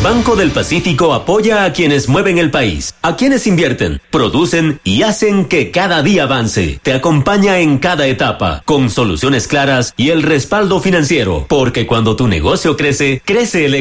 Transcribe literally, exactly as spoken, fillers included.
Banco del Pacífico apoya a quienes mueven el país, a quienes invierten, producen y hacen que cada día avance. Te acompaña en cada etapa, con soluciones claras y el respaldo financiero, porque cuando tu negocio crece, crece el